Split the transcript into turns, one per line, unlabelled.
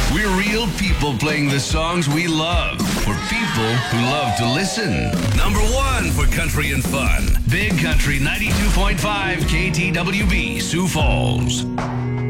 We're real people playing the songs we love for people who love to listen. Number one for country and fun. Big Country 92.5 KTWB, Sioux Falls.